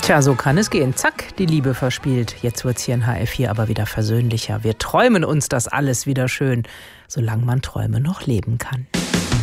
Tja, so kann es gehen. Zack, die Liebe verspielt. Jetzt wird's hier in HR4 aber wieder versöhnlicher. Wir träumen uns das alles wieder schön, solange man Träume noch leben kann.